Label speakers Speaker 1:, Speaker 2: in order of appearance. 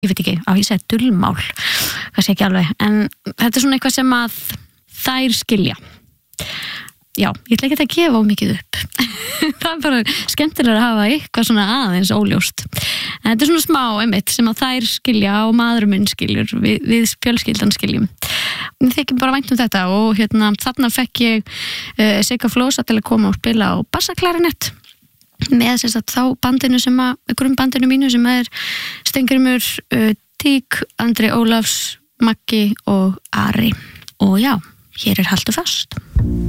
Speaker 1: ég veit ekki, ég segi dulmál, kannski ekki alveg, en þetta svona eitthvað sem að þær skilja. Já, ég ætla ekki að gefa of mikið upp. Það bara skemmtilega að hafa eitthvað svona aðeins óljóst. En þetta svona smá einmitt sem að þær skilja og maðurinn minn skiljur, við fjölskyldan skiljum. Við þykjum bara vænt þetta og þarna fekk ég Sigga Flósa til að koma og spila á bassaklarinett með þá bandinu grunnbandinu mínu sem Steingrímur, Tík, Andri Ólafs, Maggi og Ari. Og já, hér Haltu fast.